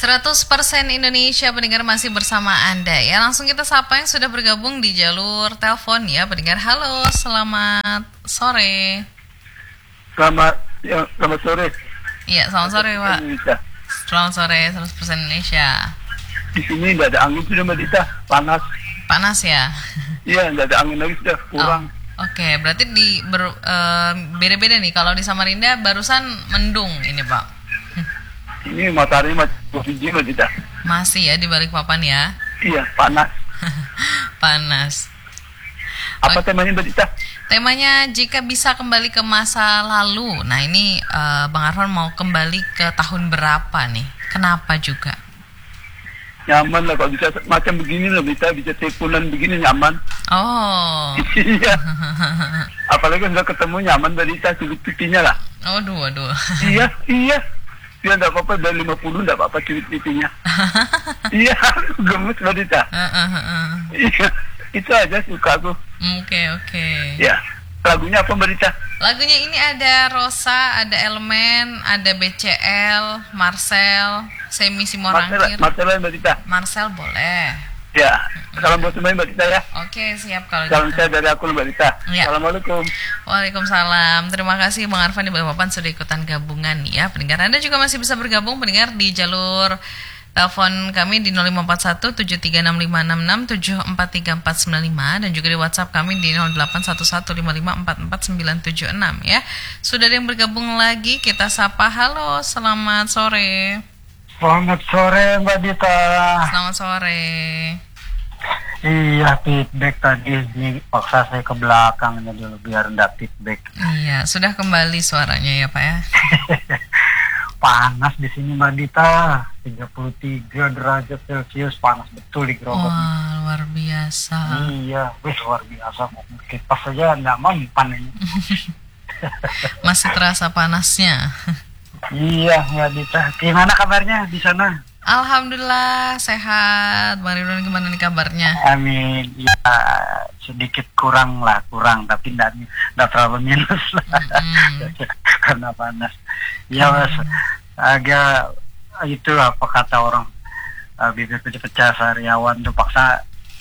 100% Indonesia pendengar masih bersama Anda ya. Langsung kita sapa yang sudah bergabung di jalur telepon ya pendengar. Halo, selamat sore. Selamat sore. Iya, selamat sore Pak. Selamat sore 100% Indonesia. Di sini nggak ada angin sudah Mbak Dita, panas. Panas ya? Iya, nggak ada angin lagi sudah, kurang. Oke, berarti beda-beda nih. Kalau di Samarinda barusan mendung ini Pak. Ini matahari masih posisi Mbak Dita. Masih ya di Balikpapan ya? Iya, panas. Panas. Apa temanya Mbak Dita? Temanya jika bisa kembali ke masa lalu. Nah ini Bang Arfan mau kembali ke tahun berapa nih? Kenapa juga? Nyaman lah kalau bisa macam begini lah, bisa teleponan begini nyaman. Oh. Iya. Apalagi sudah ketemu nyaman Mbak Dita, cukup pipinya lah. Waduh. Iya. Ya enggak apa-apa, dari 50 enggak apa-apa cuit pipinya. Iya, gemes Mbak Dita. Iya, itu aja suka aku. Oke. Ya, lagunya apa Mbak Dita? Lagunya ini ada Rosa, ada Elemen, ada BCL, Marcel, Semi Simorangkir. Marcel Mbak Dita. Marcel boleh. Ya, salam buat semuanya Mbak Dita ya. Oke, siap kalau salam gitu. Saya dari aku Mbak Dita. Ya. Assalamualaikum. Waalaikumsalam. Terima kasih Bang Arfan di Balikpapan sudah ikutan gabungan ya. Pendengar Anda juga masih bisa bergabung pendengar di jalur telepon kami di 0541 736566 743495 dan juga di WhatsApp kami di 081155444976 ya. Sudah ada yang bergabung lagi, kita sapa. Halo, selamat sore. Selamat sore Mbak Dita. Selamat sore. Iya, feedback tadi paksa saya ke belakang dulu biar enggak feedback. Iya, sudah kembali suaranya ya Pak ya. Panas di sini Mbak Dita, 33 derajat Celcius, panas betul di Grogol. Wah, luar biasa. Iya, luar biasa. Kipas saja enggak mempan ini. Masih terasa panasnya. Iya Mbak Dita, gimana kabarnya di sana? Alhamdulillah sehat. Bang Ridwan gimana nih kabarnya? Amin. Ya sedikit kurang tapi tidak terlalu minus lah. Karena panas. Ya mas, agak itu apa kata orang bibir pecah sariawan tuh paksa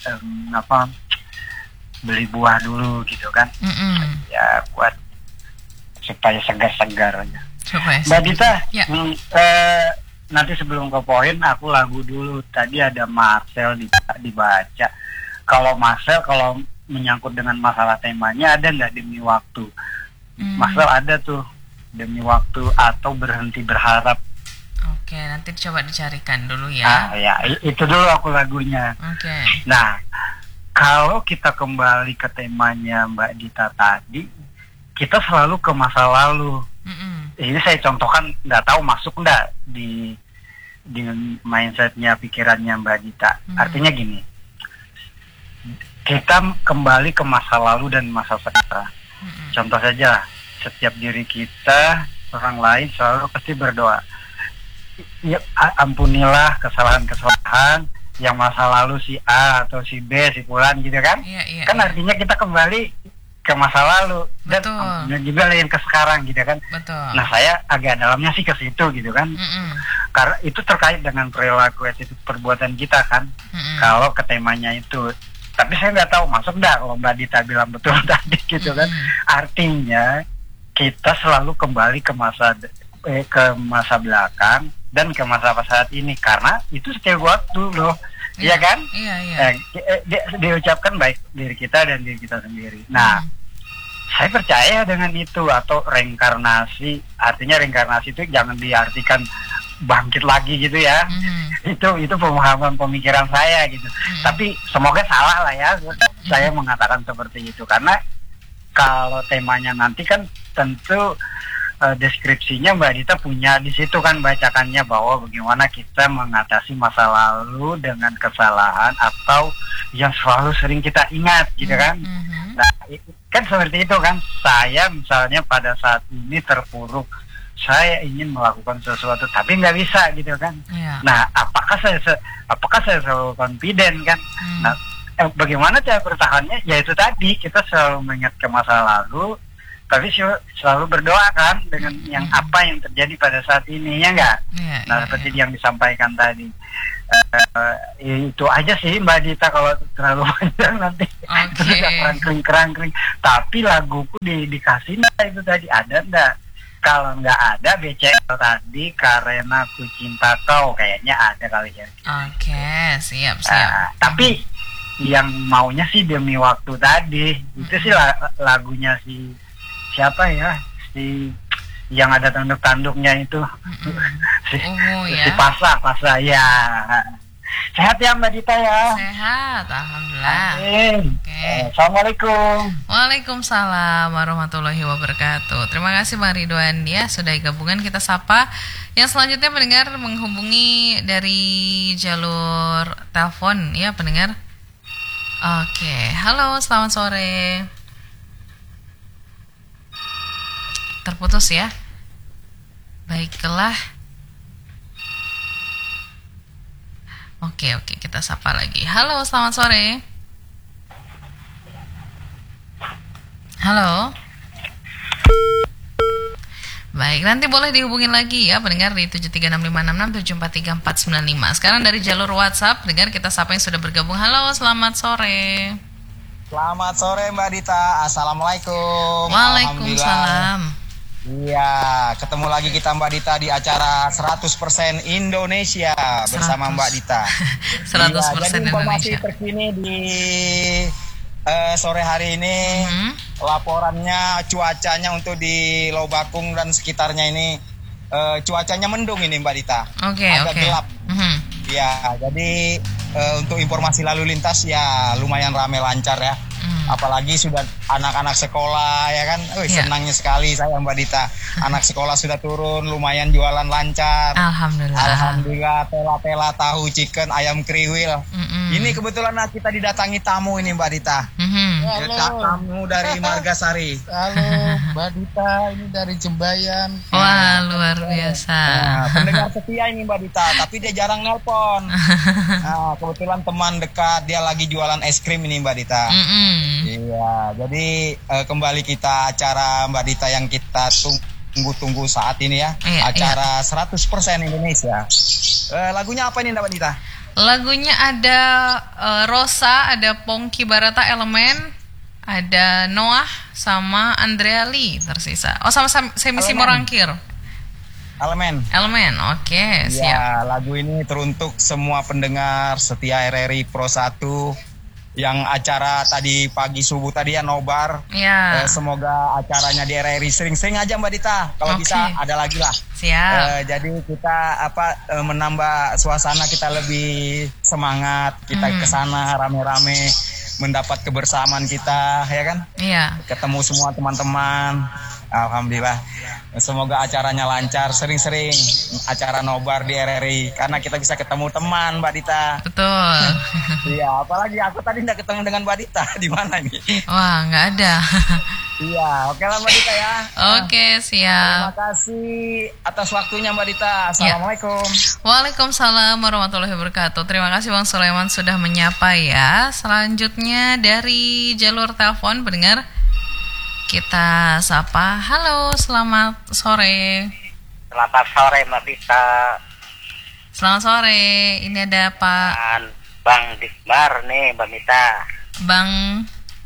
beli buah dulu gitu kan? Ya buat supaya segar-segar aja. Mbak Dita, ya. Nanti sebelum ke poin aku lagu dulu. Tadi ada Marcel dibaca. Kalau Marcel kalau menyangkut dengan masalah temanya ada nggak Demi Waktu? Marcel ada tuh Demi Waktu atau Berhenti Berharap. Oke, nanti coba dicarikan dulu ya. Ya itu dulu aku lagunya. Oke. Nah kalau kita kembali ke temanya Mbak Dita tadi, kita selalu ke masa lalu. Ini saya contohkan, nggak tahu masuk nggak di mindsetnya, pikirannya Mbak Dita. Artinya gini, kita kembali ke masa lalu dan masa sekarang. Contoh saja, setiap diri kita, orang lain selalu pasti berdoa, ya, ampunilah kesalahan-kesalahan yang masa lalu si A atau si B, si Fulan gitu kan. Iya, kan artinya kita kembali ke masa lalu. Betul. Dan juga yang ke sekarang gitu kan. Betul. Nah saya agak dalamnya sih ke situ gitu kan. Karena itu terkait dengan perilaku, attitude, perbuatan kita kan. Kalau ke temanya itu. Tapi saya nggak tahu masuk nggak kalau Mbak Dita bilang betul tadi gitu kan. Artinya kita selalu kembali ke masa belakang dan ke masa saat ini karena itu setiap waktu loh. Iya kan? Iya. Diucapkan baik diri kita dan diri kita sendiri. Nah, saya percaya dengan itu atau reinkarnasi. Artinya reinkarnasi itu jangan diartikan bangkit lagi gitu ya. Itu pemahaman pemikiran saya gitu. Tapi semoga salah lah ya. Saya mengatakan seperti itu karena kalau temanya nanti kan tentu deskripsinya Mbak Dita punya di situ kan bacakannya bahwa bagaimana kita mengatasi masa lalu dengan kesalahan atau yang selalu sering kita ingat gitu kan. Nah kan seperti itu kan, saya misalnya pada saat ini terpuruk, saya ingin melakukan sesuatu tapi nggak bisa gitu kan. Nah apakah saya selalu confident kan. Nah bagaimana cara bertahannya, yaitu tadi kita selalu mengingat ke masa lalu, tapi selalu berdoa kan dengan yang apa yang terjadi pada saat ini, ya enggak? Seperti yang disampaikan tadi. Itu aja sih Mbak Dita, kalau terlalu panjang nanti kerangkring. Tapi laguku dikasih itu tadi ada enggak? Kalau nggak ada BCL tadi Karena Ku Cinta Kau, kayaknya ada kali ya. Oke, siap. Tapi yang maunya sih Demi Waktu tadi. Itu sih lagunya si siapa ya? Si yang ada tanduk-tanduknya itu. Si Pasa ya. Sehat ya Mbak Dita ya? Sehat, alhamdulillah. Okay. Assalamualaikum. Waalaikumsalam warahmatullahi wabarakatuh. Terima kasih Bang Ridwan ya, sudah gabungan. Kita sapa yang selanjutnya pendengar menghubungi dari jalur telepon ya pendengar. Oke, halo, selamat sore. Terputus ya. Baiklah. Oke, kita sapa lagi. Halo, selamat sore. Halo. Baik, nanti boleh dihubungin lagi ya pendengar di 73656674345. Sekarang dari jalur WhatsApp, pendengar kita sapa yang sudah bergabung. Halo, selamat sore. Selamat sore Mbak Dita. Assalamualaikum. Waalaikumsalam. Iya, ketemu lagi kita Mbak Dita di acara 100% Indonesia bersama Mbak Dita. 100% jadi informasi Indonesia terkini di sore hari ini, laporannya cuacanya untuk di Lobakung dan sekitarnya ini cuacanya mendung ini Mbak Dita. Agak gelap. Ya, jadi untuk informasi lalu lintas ya lumayan ramai lancar ya. Apalagi sudah anak-anak sekolah ya kan, senangnya sekali saya Mbak Dita. Anak sekolah sudah turun, lumayan jualan lancar. Alhamdulillah, tela-tela, tahu, chicken, ayam kriwil. Ini kebetulan kita didatangi tamu ini Mbak Dita. Tamu dari Margasari. Halo Mbak Dita, ini dari Jembayan. Wah, luar biasa. Pendengar setia ini Mbak Dita, tapi dia jarang nelpon. Nah, kebetulan teman dekat dia lagi jualan es krim ini Mbak Dita. Iya, jadi kembali kita acara Mbak Dita yang kita tunggu-tunggu saat ini ya. Acara 100% Indonesia. Lagunya apa ini Mbak Dita? Lagunya ada Rosa, ada Pongki Barata Elemen, ada Noah sama Andrea Lee tersisa. Oh, sama Semisi Morangkir. Elemen, oke, siap. Ya, lagu ini teruntuk semua pendengar setia RRI Pro 1 yang acara tadi pagi subuh tadi ya nobar. Semoga acaranya di RRI sering-sering aja Mbak Dita. Kalau bisa ada lagi lah. Siap. Jadi kita menambah suasana, kita lebih semangat, kita kesana rame-rame mendapat kebersamaan kita ya kan. Ketemu semua teman-teman. Alhamdulillah. Semoga acaranya lancar, sering-sering acara nobar di RRI karena kita bisa ketemu teman Mbak Dita. Betul. Iya, apalagi aku tadi nggak ketemu dengan Mbak Dita. Di mana ini? Wah, nggak ada. Iya, oke lah Mbak Dita ya. Oke, siap. Terima kasih atas waktunya Mbak Dita. Assalamualaikum. Waalaikumsalam warahmatullahi wabarakatuh. Terima kasih Bang Sulaiman sudah menyapa ya. Selanjutnya dari jalur telepon pendengar kita sapa. Halo, selamat sore. Selamat sore Mbak Dita. Selamat sore. Ini ada Pak Bang Dikmar nih Mbak Dita. Bang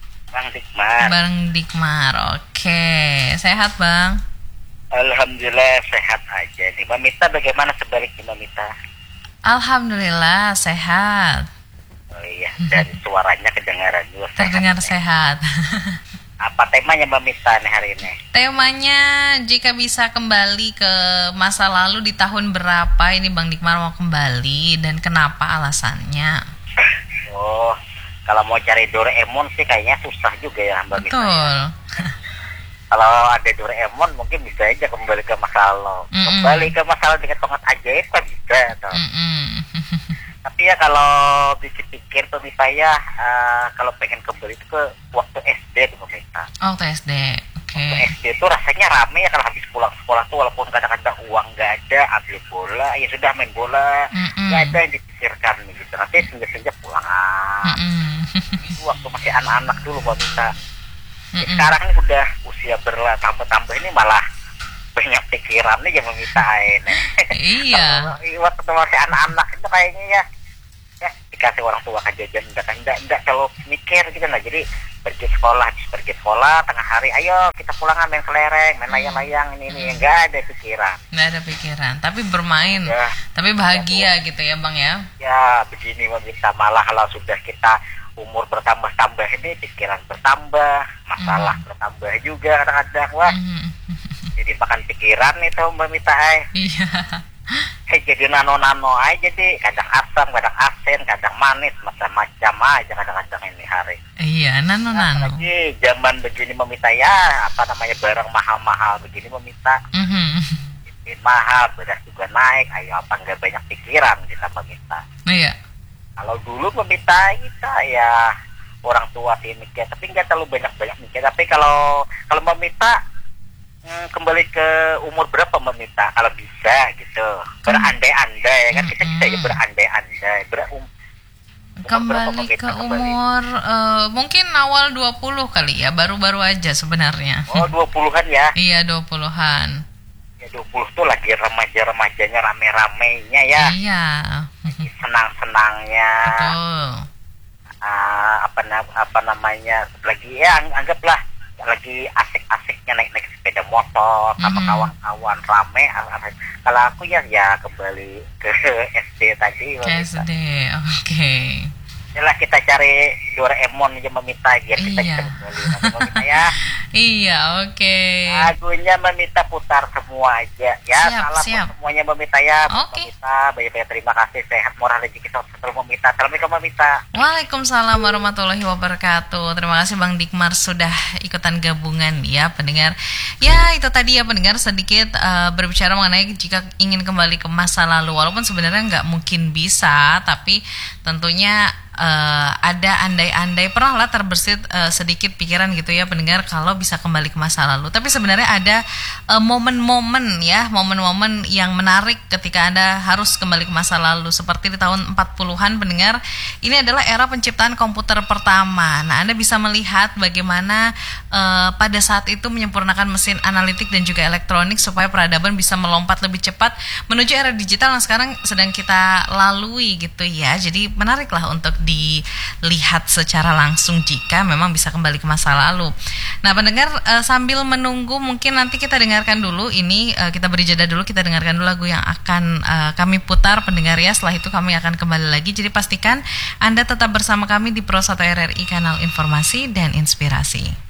Dikmar. Oke, sehat Bang? Alhamdulillah sehat aja nih. Mbak Mita bagaimana sebaliknya Mbak Mita? Alhamdulillah sehat. Oh iya, dan suaranya kedengaran juga sehat. Terdengar sehat. Apa temanya Mbak Mita nih hari ini? Temanya jika bisa kembali ke masa lalu di tahun berapa ini Bang Dikmar mau kembali dan kenapa alasannya? Oh, kalau mau cari Doraemon sih kayaknya susah juga ya Mbak Mita. Betul. Kalau ada Doraemon mungkin bisa aja kembali ke masa lalu. Kembali ke masa lalu dengan tongkat ajaib kan bisa. Tapi ya kalau pikir-pikir tuh saya kalau pengen kembali itu ke waktu SD tuh pemerintah. Waktu SD, oke. Waktu SD tuh rasanya rame ya kalau habis pulang sekolah tuh walaupun kadang-kadang uang nggak ada, ambil bola, ya sudah main bola, nggak ada yang dipikirkan gitu. Nanti senja-senja pulang. Itu waktu masih anak-anak dulu pemerintah. Sekarang ini udah usia bertambah ini malah banyak pikiran nih yang memitain. Iya. Waktu masih anak-anak itu kayaknya ya dikasih orang tua kan jajan enggak kalau mikir gitu nah. Jadi pergi sekolah tengah hari, ayo kita pulangan main kelereng, main layang-layang ini enggak ada pikiran tapi bermain ya, tapi bahagia gitu ya Bang ya. Ya begini meminta, malah kalau sudah kita umur bertambah ini pikiran bertambah, masalah bertambah juga kadang-kadang. Wah jadi makan pikiran itu meminta. Iya. Jadi nano-nano aja deh, kadang asam, kadang asin, kadang manis, macam-macam aja kadang-kadang ini hari. Iya, nano-nano. Lagi zaman begini meminta ya, barang mahal-mahal begini meminta. Mahal, beras juga naik, ayo apa enggak banyak pikiran kita meminta. Iya. Kalau dulu meminta kita ya orang tua sih mikir, tapi enggak terlalu banyak mikir. Tapi kalau meminta kembali ke umur berapa meminta kalau bisa gitu, berandai-andai kan kita ya berandai-andai kembali ke umur mungkin awal 20 kali ya, baru-baru aja sebenarnya. 20-an ya. Iya 20-an ya. 20 tuh lagi remaja-remajanya, rame-ramenya ya. Iya. Senang-senangnya. Betul. Apa namanya lagi ya, anggaplah lagi asik-asiknya naik sepeda motor sama kawan-kawan rame. Kalau aku ya kembali ke SD tadi. Ke SD, oke. Yalah kita cari Doraemon aja meminta biar kita bisa meminta ya. Iya, oke. Lagunya meminta putar semua aja ya. Siap. Semuanya meminta ya. Oke. Meminta banyak terima kasih, sehat murah rezeki selalu meminta. Assalamualaikum meminta. Waalaikumsalam warahmatullahi wabarakatuh. Terima kasih Bang Dikmar sudah ikutan gabungan ya pendengar. Ya itu tadi ya pendengar sedikit berbicara mengenai jika ingin kembali ke masa lalu, walaupun sebenarnya nggak mungkin bisa, tapi tentunya ada andai-andai, pernah lah terbersit sedikit pikiran gitu ya pendengar kalau bisa kembali ke masa lalu. Tapi sebenarnya ada momen-momen yang menarik ketika Anda harus kembali ke masa lalu. Seperti di tahun 40-an pendengar, ini adalah era penciptaan komputer pertama. Nah Anda bisa melihat bagaimana pada saat itu menyempurnakan mesin analitik dan juga elektronik supaya peradaban bisa melompat lebih cepat menuju era digital yang sekarang sedang kita lalui gitu ya. Jadi menariklah untuk dilihat secara langsung jika memang bisa kembali ke masa lalu. Nah pendengar, sambil menunggu mungkin nanti kita dengarkan dulu ini, kita beri jeda dulu, kita dengarkan dulu lagu yang akan kami putar pendengar ya. Setelah itu kami akan kembali lagi. Jadi pastikan Anda tetap bersama kami di Pro 1 RRI, kanal informasi dan inspirasi.